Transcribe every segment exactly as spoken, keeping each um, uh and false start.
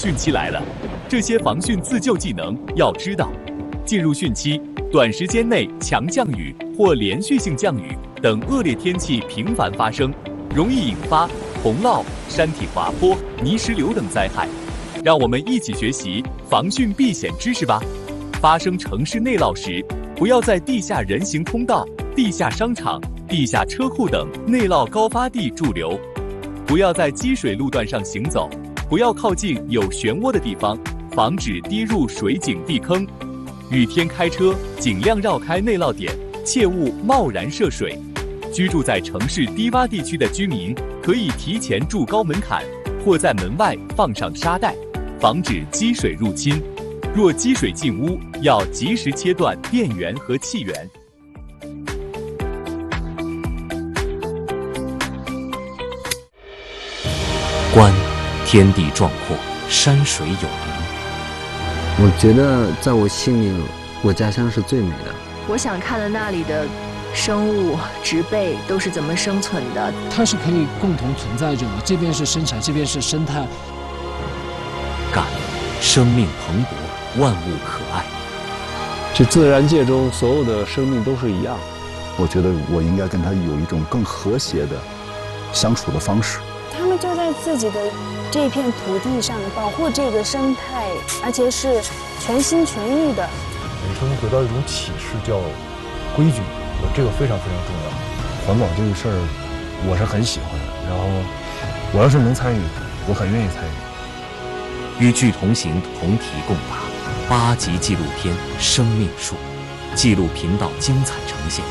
汛期来了，这些防汛自救技能要知道。进入汛期，短时间内强降雨或连续性降雨等恶劣天气频繁发生，容易引发洪涝、山体滑坡、泥石流等灾害。让我们一起学习防汛避险知识吧。发生城市内涝时，不要在地下人行通道、地下商场、地下车库等内涝高发地驻留，不要在积水路段上行走，不要靠近有漩涡的地方，防止跌入水井地坑。雨天开车尽量绕开内涝点，切勿贸然涉水。居住在城市低洼地区的居民可以提前筑高门槛，或在门外放上沙袋，防止积水入侵。若积水进屋，要及时切断电源和气源。 观天地壮阔，山水有灵。 我觉得在我心里，我家乡是最美的。 我想看的那里的生物、植被都是怎么生存的。 它是可以共同存在着的，这边是生产，这边是生态。 感生命蓬勃，万物可爱。 这自然界中所有的生命都是一样， 我觉得我应该跟它有一种更和谐的相处的方式。 他们就在自己的这片土地上保护这个生态，而且是全心全意的。 人生得到一种启示，叫规矩，这个非常非常重要。环保这个事儿，我是很喜欢的。然后，我要是能参与，我很愿意参与。 与剧同行，同题共答。八集纪录片《生命树》，纪录频道精彩呈现。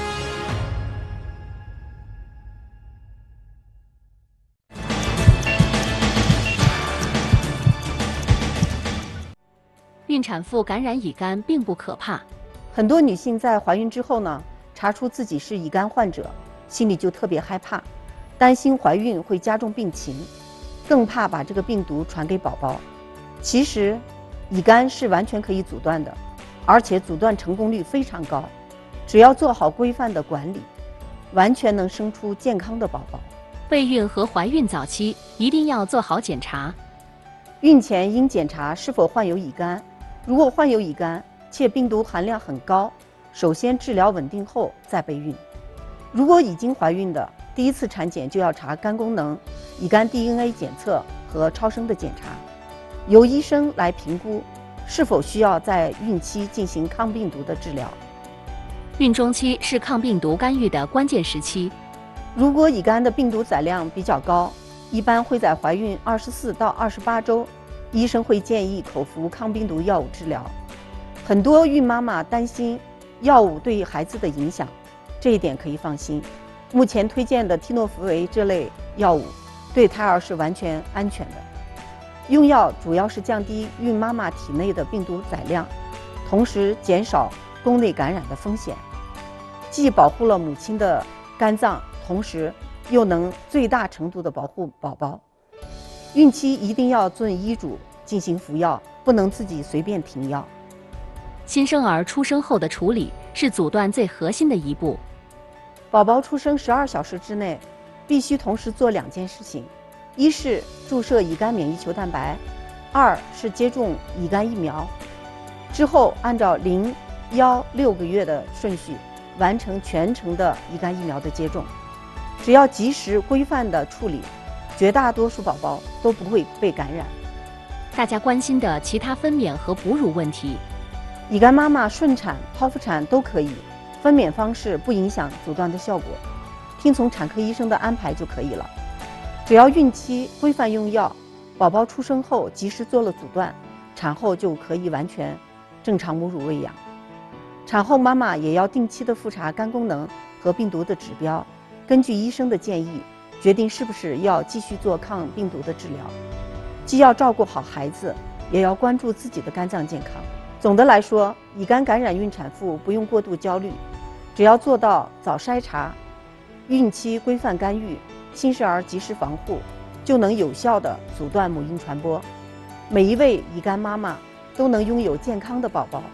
孕产妇感染乙肝并不可怕， 很多女性在怀孕之后呢，查出自己是乙肝患者，心里就特别害怕，担心怀孕会加重病情，更怕把这个病毒传给宝宝。其实，乙肝是完全可以阻断的，而且阻断成功率非常高，只要做好规范的管理，完全能生出健康的宝宝。 备孕和怀孕早期一定要做好检查， 孕前应检查是否患有乙肝。如果患有乙肝且病毒含量很高，首先治疗稳定后再备孕。如果已经怀孕的，第一次产检就要查肝功能、乙肝 D N A 检测和超声的检查，由医生来评估是否需要在孕期进行抗病毒的治疗。 孕中期是抗病毒干预的关键时期， 如果乙肝的病毒载量比较高，一般会在怀孕二十四到二十八周，医生会建议口服抗病毒药物治疗。很多孕妈妈担心药物对孩子的影响，这一点可以放心。目前推荐的替诺福韦这类药物对胎儿是完全安全的。用药主要是降低孕妈妈体内的病毒载量，同时减少宫内感染的风险，既保护了母亲的肝脏，同时又能最大程度地保护宝宝。孕期一定要遵医嘱进行服药，不能自己随便停药。 新生儿出生后的处理是阻断最核心的一步。 宝宝出生十二小时之内，必须同时做两件事情：一是注射乙肝免疫球蛋白，二是接种乙肝疫苗。之后按照零、幺、六个月的顺序，完成全程的乙肝疫苗的接种。只要及时规范的处理，绝大多数宝宝都不会被感染。 大家关心的其他分娩和哺乳问题， 乙肝妈妈顺产、剖腹产都可以，分娩方式不影响阻断的效果，听从产科医生的安排就可以了。只要孕期规范用药，宝宝出生后及时做了阻断，产后就可以完全正常母乳喂养。产后妈妈也要定期的复查肝功能和病毒的指标，根据医生的建议决定是不是要继续做抗病毒的治疗。既要照顾好孩子，也要关注自己的肝脏健康。总的来说，乙肝感染孕产妇不用过度焦虑，只要做到早筛查、孕期规范干预、新生儿及时防护，就能有效地阻断母婴传播。每一位乙肝妈妈都能拥有健康的宝宝。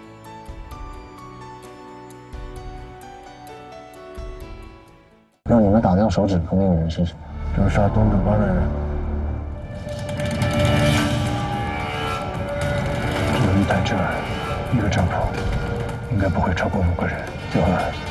让你们打掉手指头那个人是谁？就是杀东主帮的人。 在这儿，一个帐篷应该不会超过五个人，就